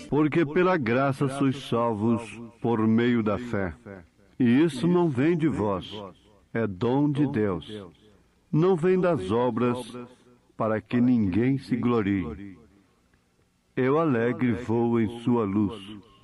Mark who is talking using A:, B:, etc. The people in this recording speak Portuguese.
A: Porque pela graça sois salvos por meio da fé. E isso não vem de vós, é dom de Deus. Não vem das obras, para que ninguém se glorie. Eu alegre vou em sua luz.